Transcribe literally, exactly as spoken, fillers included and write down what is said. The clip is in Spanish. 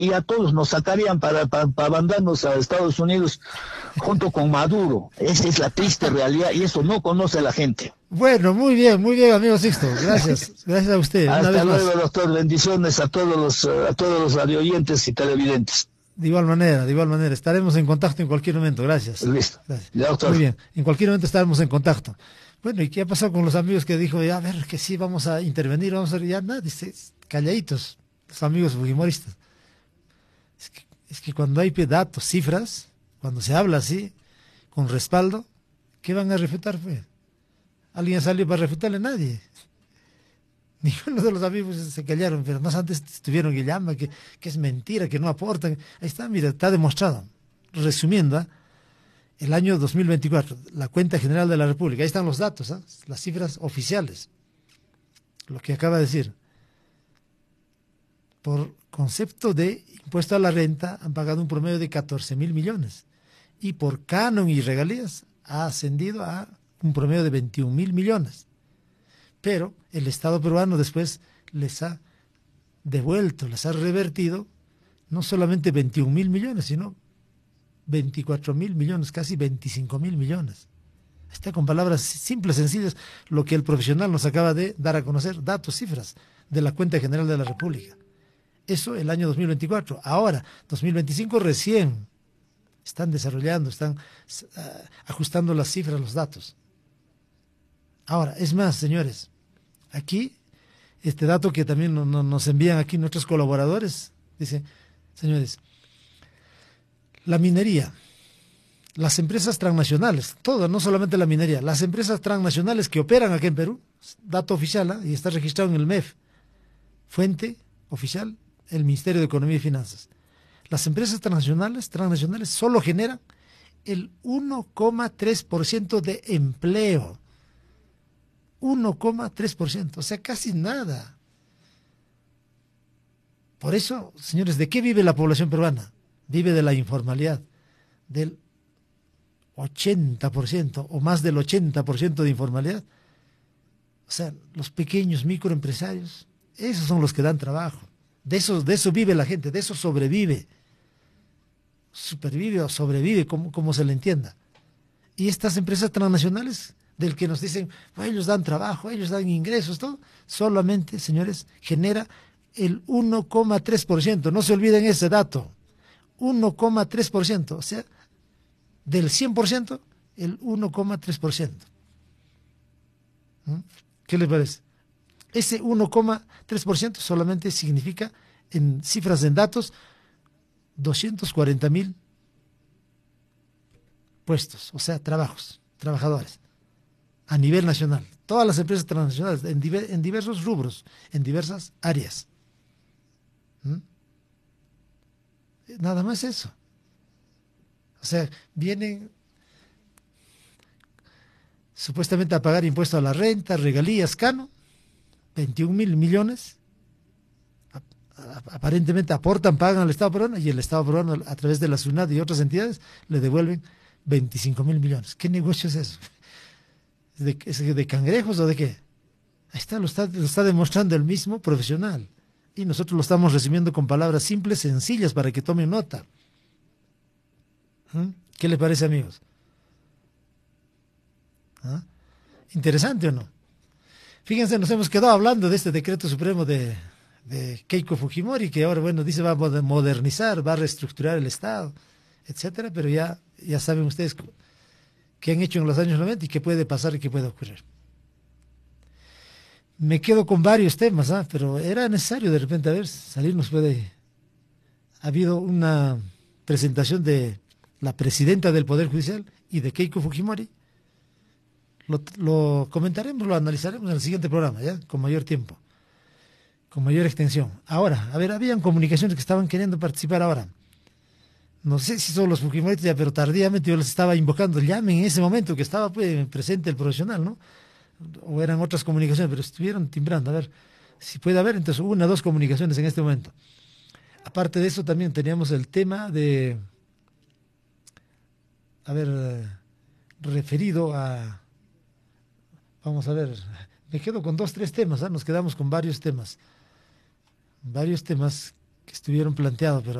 y a todos nos sacarían para, para, para mandarnos a Estados Unidos junto con Maduro. Esa es la triste realidad y eso no conoce la gente. Bueno, muy bien, muy bien, amigo Sixto. Gracias, gracias a usted. Una Hasta vez luego, más. doctor. Bendiciones a todos los, a todos los radioyentes y televidentes. De igual manera, de igual manera. Estaremos en contacto en cualquier momento. Gracias. Listo. Gracias. Ya, doctor. Muy bien, en cualquier momento estaremos en contacto. Bueno, ¿y qué ha pasado con los amigos que dijo, ya, a ver, que sí, vamos a intervenir, vamos a hacer, ya nada, dice, calladitos, los amigos fujimoristas? Es que, es que cuando hay datos, cifras, cuando se habla así, con respaldo, ¿qué van a refutar, pues? ¿Alguien salió para refutarle? Nadie. Ninguno de los amigos se callaron, pero más antes estuvieron que llaman, que, que es mentira, que no aportan. Ahí está, mira, está demostrado. Resumiendo, ¿eh? El año dos mil veinticuatro, la cuenta general de la República, ahí están los datos, ¿eh? Las cifras oficiales. Lo que acaba de decir. Por concepto de impuesto a la renta han pagado un promedio de catorce mil millones. Y por canon y regalías ha ascendido a un promedio de veintiún mil millones. Pero el Estado peruano después les ha devuelto, les ha revertido no solamente veintiún mil millones, sino veinticuatro mil millones, casi veinticinco mil millones. Está con palabras simples, sencillas, lo que el profesional nos acaba de dar a conocer, datos, cifras de la cuenta general de la República. Eso el año dos mil veinticuatro. Ahora, dos mil veinticinco recién están desarrollando, están uh, ajustando las cifras, los datos. Ahora, es más, señores, aquí, este dato que también no, no, nos envían aquí nuestros colaboradores, dice, señores, la minería, las empresas transnacionales, todo, no solamente la minería, las empresas transnacionales que operan aquí en Perú, dato oficial, ¿eh? Y está registrado en el M E F, fuente oficial, el Ministerio de Economía y Finanzas. Las empresas transnacionales, transnacionales solo generan el uno coma tres por ciento de empleo. uno coma tres por ciento, o sea, casi nada. Por eso, señores, ¿de qué vive la población peruana? Vive de la informalidad, del ochenta por ciento o más del ochenta por ciento de informalidad. O sea, los pequeños microempresarios, esos son los que dan trabajo. De eso, de eso vive la gente, de eso sobrevive. Supervive o sobrevive, como, como se le entienda. Y estas empresas transnacionales, del que nos dicen, oh, ellos dan trabajo, ellos dan ingresos, todo, solamente, señores, genera el uno coma tres por ciento. No se olviden ese dato. uno coma tres por ciento. O sea, del cien por ciento, el uno coma tres por ciento. ¿Mm? ¿Qué les parece? Ese uno coma tres por ciento solamente significa, en cifras, en datos, doscientos cuarenta mil puestos, o sea, trabajos, trabajadores, a nivel nacional. Todas las empresas transnacionales, en, diver, en diversos rubros, en diversas áreas. ¿Mm? Nada más eso. O sea, vienen supuestamente a pagar impuestos a la renta, regalías, cano, veintiún mil millones, aparentemente aportan, pagan al Estado peruano, y el Estado peruano a través de la SUNAT y otras entidades le devuelven veinticinco mil millones. ¿Qué negocio es eso? ¿Es de, es de cangrejos o de qué? Ahí está lo, está, lo está demostrando el mismo profesional. Y nosotros lo estamos resumiendo con palabras simples, sencillas, para que tomen nota. ¿Mm? ¿Qué les parece, amigos? ¿Ah? ¿Interesante o no? Fíjense, nos hemos quedado hablando de este decreto supremo de, de Keiko Fujimori, que ahora, bueno, dice va a modernizar, va a reestructurar el Estado, etcétera, pero ya, ya saben ustedes qué han hecho en los años noventa y qué puede pasar y qué puede ocurrir. Me quedo con varios temas, ¿eh? Pero era necesario de repente, a ver, salirnos puede... Ha habido una presentación de la presidenta del Poder Judicial y de Keiko Fujimori. Lo, lo comentaremos, lo analizaremos en el siguiente programa, ¿ya? Con mayor tiempo, con mayor extensión. Ahora, a ver, habían comunicaciones que estaban queriendo participar ahora. No sé si son los Fujimoristas, ya, pero tardíamente yo les estaba invocando, llamen en ese momento que estaba pues, presente el profesional, ¿no? O eran otras comunicaciones, pero estuvieron timbrando. A ver, si puede haber, entonces una o dos comunicaciones en este momento. Aparte de eso, también teníamos el tema de, a ver, referido a, vamos a ver, me quedo con dos, tres temas, ¿eh? Nos quedamos con varios temas, varios temas que estuvieron planteados, pero